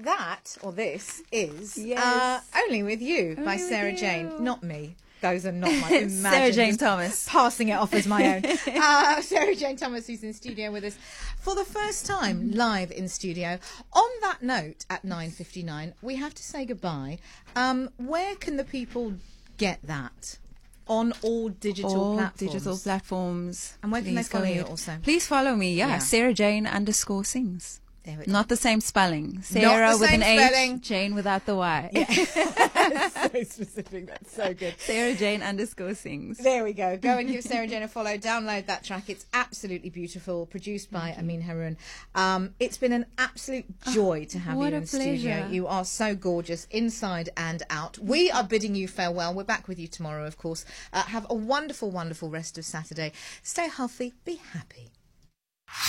That, or this, is Yes. Only With You by Only With Sarah You. Jane. Not me. Those are not my imagine. Sarah Jane just Thomas. Passing it off as my own. Sarah Jane Thomas, who's in studio with us for the first time live in studio. On that note, at 9:59, we have to say goodbye. Where can the people get that? On all digital platforms. Digital platforms. And where can they Please go follow you ahead. also? Please follow me. Yeah, Yeah. Sarah Jane _sings. There we go. Not the same spelling. Sarah the with same an spelling. H, Jane without the Y. So specific. That's so good. Sarah Jane _sings. There we go. Go and give Sarah Jane a follow. Download that track. It's absolutely beautiful. Produced by Amin Haroun. It's been an absolute joy to have you what in a studio. pleasure. You are so gorgeous inside and out. We are bidding you farewell. We're back with you tomorrow, of course. Have a wonderful, wonderful rest of Saturday. Stay healthy. Be happy.